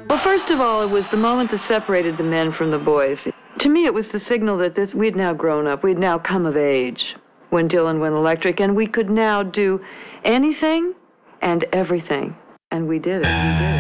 Well, first of all, it was the moment that separated the men from the boys. To me, it was the signal that we'd now grown up, we'd now come of age when Dylan went electric, and we could now do anything and everything. And we did it.